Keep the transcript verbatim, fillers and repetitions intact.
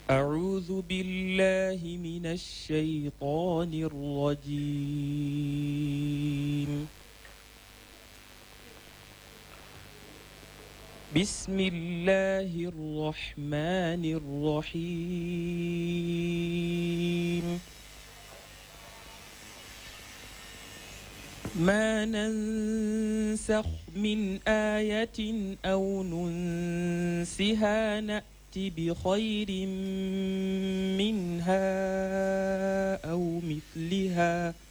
أعوذ بالله من الشيطان الرجيم. بسم الله الرحمن الرحيم. ما ننسخ من آية أو ننسها نأت بخير منها أو مثلها